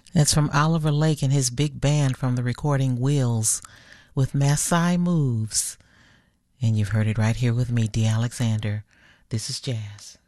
That's from Oliver Lake and his big band from the recording Wheels with Maasai Moves. And you've heard it right here with me, Dee Alexander. This is Jazz.